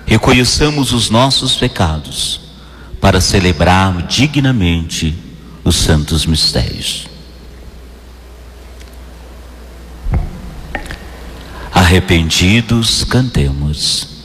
reconheçamos os nossos pecados para celebrar dignamente os santos mistérios. Arrependidos, cantemos.